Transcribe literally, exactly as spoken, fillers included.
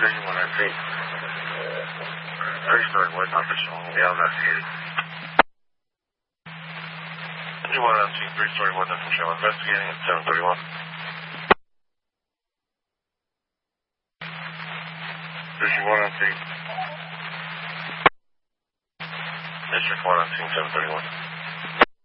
District one nineteen. Three-story wood, official. Yeah, I'm investigating. District one nineteen, three-story wood, official. Investigating at seven thirty-one. District one nineteen. District one nineteen, seven thirty-one.